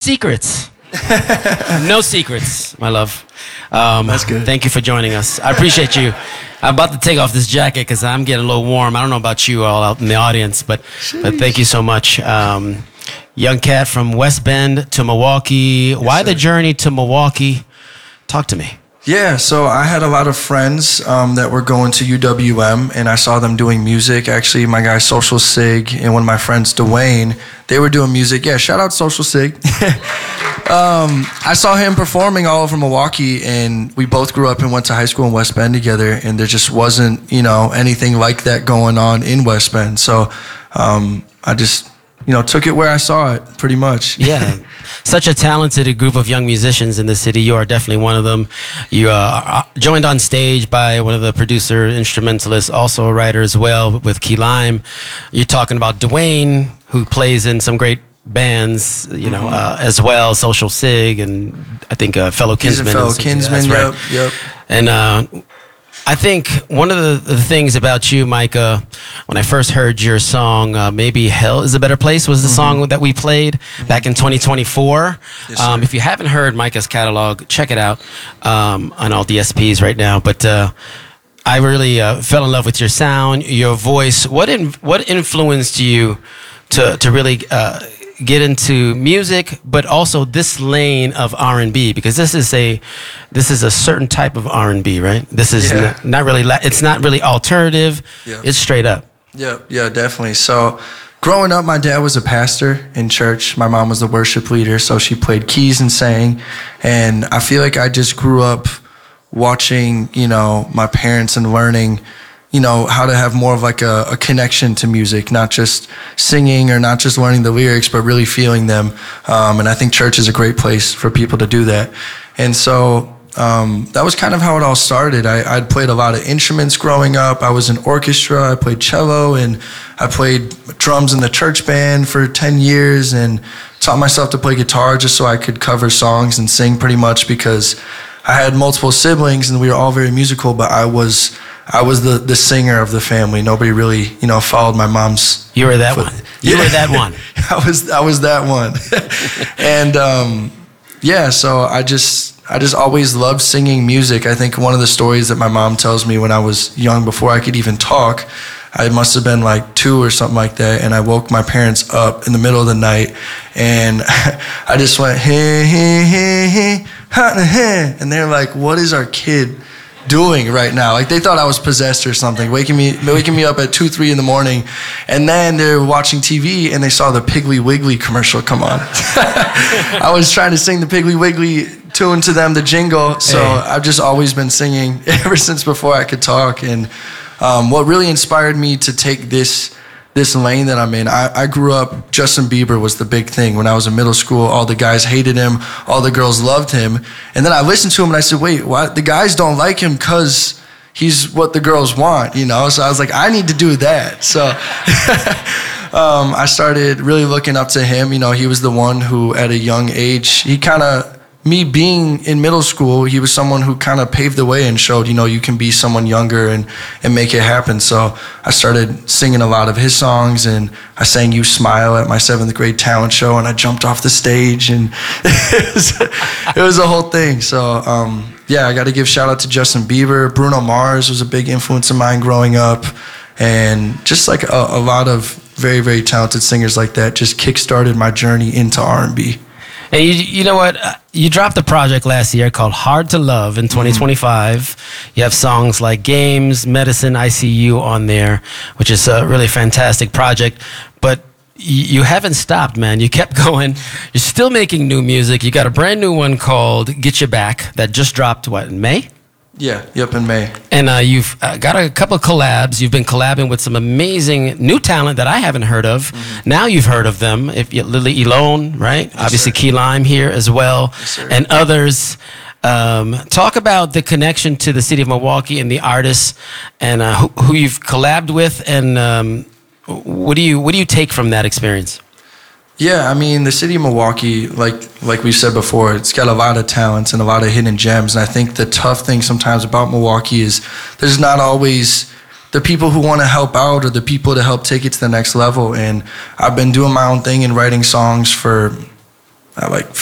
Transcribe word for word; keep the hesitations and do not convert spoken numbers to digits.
secrets. No secrets, my love. Um, That's good. Thank you for joining us. I appreciate you. I'm about to take off this jacket because I'm getting a little warm. I don't know about you all out in the audience, but but thank you so much. Um, young cat from West Bend to Milwaukee. Yes, Why sir. the journey to Milwaukee? Talk to me. Yeah, so I had a lot of friends um, that were going to U W M, and I saw them doing music. Actually, my guy Social Sig and one of my friends, Dwayne, they were doing music. Yeah, shout out Social Sig. um, I saw him performing all over Milwaukee, and we both grew up and went to high school in West Bend together, and there just wasn't, you know, anything like that going on in West Bend. So um, I just, you know, took it where I saw it, pretty much. Yeah. Such a talented group of young musicians in the city. You are definitely one of them. You uh, are joined on stage by one of the producer, instrumentalists, also a writer as well, with Key Lime. You're talking about Dwayne, who plays in some great bands, you know, uh, as well, Social Sig, and I think uh, Fellow Kinsman. He's a Fellow Kinsman, right. yep, yep. And uh, I think one of the, the things about you, Micah, when I first heard your song, uh, Maybe Hell is a Better Place, was the mm-hmm. song that we played mm-hmm. back in twenty twenty-four. Yes, um, if you haven't heard Micah's catalog, check it out um, on all D S Ps right now. But uh, I really uh, fell in love with your sound, your voice. What in, what influenced you to to really uh, get into music, but also this lane of R and B, because this is a this is a certain type of R and B, right? This is yeah. not, not really it's not really alternative. Yeah. It's straight up. Yeah, yeah, definitely. So growing up, my dad was a pastor in church. My mom was the worship leader, so she played keys and sang. And I feel like I just grew up watching, you know, my parents and learning, you know, how to have more of like a, a connection to music, not just singing or not just learning the lyrics, but really feeling them. Um, and I think church is a great place for people to do that. And so um, that was kind of how it all started. I, I'd played a lot of instruments growing up. I was in orchestra, I played cello, and I played drums in the church band for ten years and taught myself to play guitar just so I could cover songs and sing pretty much, because I had multiple siblings and we were all very musical, but I was I was the, the singer of the family. Nobody really, you know, followed my mom's. You were that foot. one. You yeah. were that one. I was I was that one. And um, yeah, so I just I just always loved singing music. I think one of the stories that my mom tells me when I was young, before I could even talk, I must have been like two or something like that, and I woke my parents up in the middle of the night, and I just went, hey, hey, hey, hey, ha, hey, and they're like, what is our kid doing right now? Like, they thought I was possessed or something, waking me waking me up at two, three in the morning. And then they're watching T V and they saw the Piggly Wiggly commercial come on. I was trying to sing the Piggly Wiggly tune to them, the jingle. So hey. I've just always been singing ever since before I could talk. And um, what really inspired me to take this this lane that I'm in, I, I grew up, Justin Bieber was the big thing. When I was in middle school, all the guys hated him, all the girls loved him. And then I listened to him and I said, wait, why? The guys don't like him because he's what the girls want, you know? So I was like, I need to do that. So um, I started really looking up to him. You know, he was the one who at a young age, he kind of, me being in middle school, he was someone who kind of paved the way and showed, you know, you can be someone younger and, and make it happen. So I started singing a lot of his songs, and I sang You Smile at my seventh grade talent show, and I jumped off the stage, and it was, it was a whole thing. So, um, yeah, I got to give shout out to Justin Bieber. Bruno Mars was a big influence of mine growing up, and just like a, a lot of very, very talented singers like that just kickstarted my journey into R and B. And you, you know what? You dropped a project last year called Hard to Love in twenty twenty-five. Mm-hmm. You have songs like Games, Medicine, I See You on there, which is a really fantastic project. But you haven't stopped, man. You kept going. You're still making new music. You got a brand new one called Get You Back that just dropped, what, in May? Yeah, yep, in May. And uh, you've uh, got a couple of collabs. You've been collabing with some amazing new talent that I haven't heard of. Mm-hmm. Now you've heard of them. If you, Lily Elone, right? Yes, Obviously, Key Lime here as well, yes, and others. Um, talk about the connection to the city of Milwaukee and the artists, and uh, who, who you've collabed with, and um, what do you what do you take from that experience? Yeah, I mean, the city of Milwaukee, like like we said before, it's got a lot of talents and a lot of hidden gems. And I think the tough thing sometimes about Milwaukee is there's not always the people who want to help out or the people to help take it to the next level. And I've been doing my own thing and writing songs for uh, like